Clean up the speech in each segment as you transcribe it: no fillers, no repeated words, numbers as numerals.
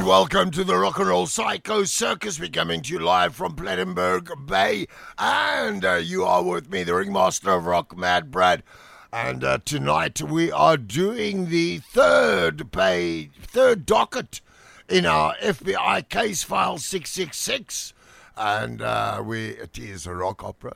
And welcome to the Rock and Roll Psycho Circus. We're coming to you live from Plettenberg Bay. And you are with me, the ringmaster of rock, Mad Brad. And tonight we are doing the third docket in our FBI case file 666. And it is a rock opera.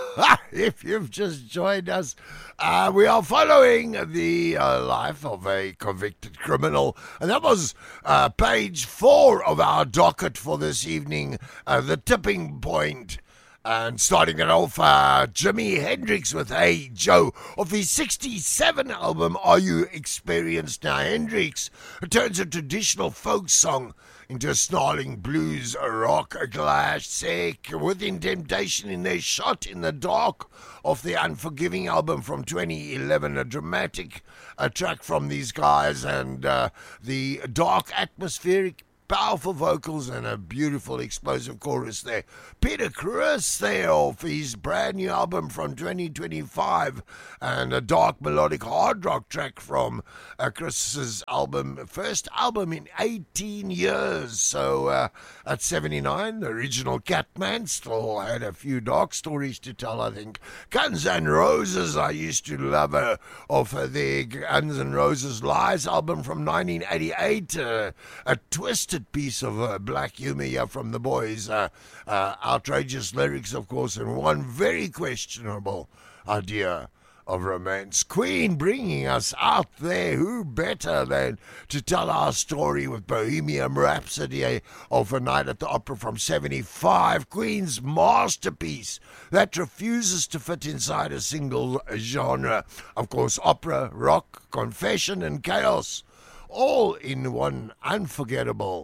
If you've just joined us, we are following the life of a convicted criminal. And that was page 4 of our docket for this evening, The Tipping Point. And starting it off, Jimi Hendrix with Hey Joe of his 1967 album Are You Experienced Now? Hendrix turns a traditional folk song into a snarling blues rock classic. Within Temptation in their Shot in the Dark off the Unforgiving album from 2011, a dramatic track from these guys, and the dark, atmospheric, powerful vocals and a beautiful explosive chorus there. Peter Criss there off his brand new album from 2025, and a dark melodic hard rock track from Chris's first album in 18 years. So at 79, the original Catman still had a few dark stories to tell, I think. Guns N' Roses, I used to love off their Guns N' Roses Lies album from 1988, a twisted piece of black humor here from the boys, outrageous lyrics, of course, and one very questionable idea of romance. Queen bringing us out there. Who better than to tell our story with Bohemian Rhapsody of A Night at the Opera from 1975. Queen's masterpiece that refuses to fit inside a single genre. Of course, opera, rock, confession, and chaos, all in one unforgettable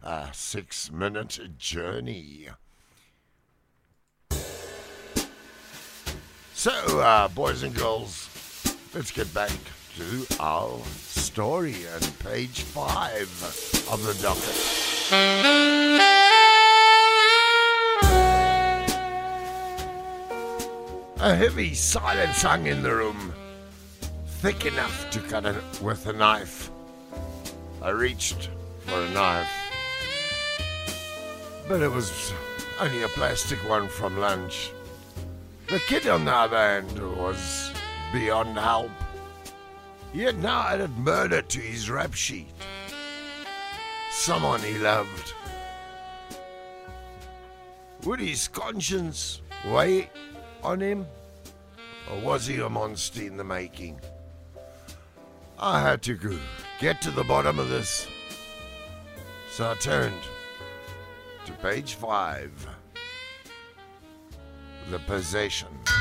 6-minute journey. So, boys and girls, let's get back to our story and page 5 of the docket. A heavy silence hung in the room, thick enough to cut it with a knife. I reached for a knife, but it was only a plastic one from lunch. The kid, on the other hand, was beyond help. He had now added murder to his rap sheet. Someone he loved. Would his conscience weigh on him, or was he a monster in the making? I had to get to the bottom of this. So I turned to page 5. The Possession.